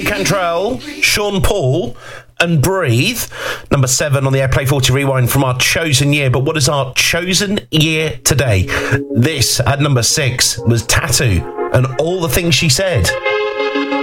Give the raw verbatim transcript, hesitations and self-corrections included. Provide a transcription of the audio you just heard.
Cantrell, Sean Paul and Breathe. Number seven on the Airplay forty Rewind from our chosen year. But what is our chosen year today? This, at number six, was Tattoo and All the Things She Said.